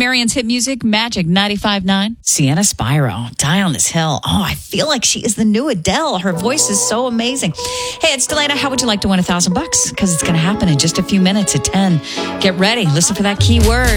Marion's hit music, Magic 95.9. Sienna Spiro, Die on This Hill. Oh, I feel like she is the new Adele. Her voice is so amazing. Hey, it's Delana. How would you like to win $1,000? Because it's going to happen in just a few minutes at 10. Get ready. Listen for that keyword.